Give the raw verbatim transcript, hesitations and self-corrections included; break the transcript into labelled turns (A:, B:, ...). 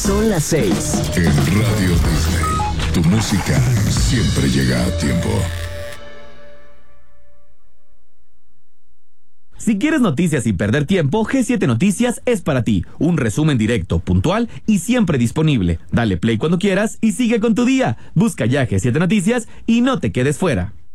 A: Son las seis.
B: En Radio Disney, tu música siempre llega a tiempo.
C: Si quieres noticias sin perder tiempo, G siete Noticias es para ti. Un resumen directo, puntual y siempre disponible. Dale play cuando quieras y sigue con tu día. Busca ya G siete Noticias y no te quedes fuera.